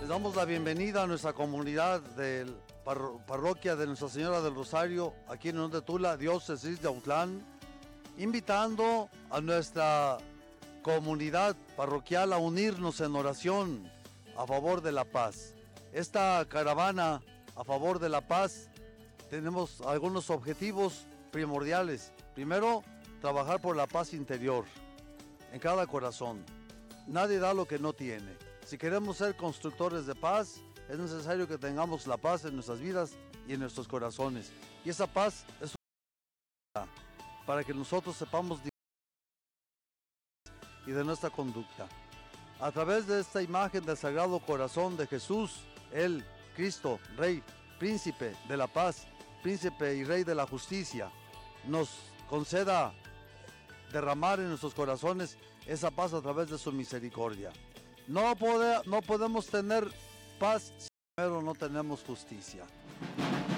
damos la bienvenida a nuestra comunidad de parroquia de Nuestra Señora del Rosario, aquí en Unión de Tula, diócesis de Autlán, invitando a nuestra comunidad parroquial a unirnos en oración a favor de la paz. Esta caravana a favor de la paz, tenemos algunos objetivos primordiales. Primero, trabajar por la paz interior en cada corazón. Nadie da lo que no tiene. Si queremos ser constructores de paz, es necesario que tengamos la paz en nuestras vidas y en nuestros corazones. Y esa paz es para que nosotros sepamos y de nuestra conducta. A través de esta imagen del Sagrado Corazón de Jesús, el Cristo, Rey, Príncipe de la paz, Príncipe y Rey de la justicia, nos conceda derramar en nuestros corazones esa paz a través de su misericordia. No podemos tener paz si primero no tenemos justicia.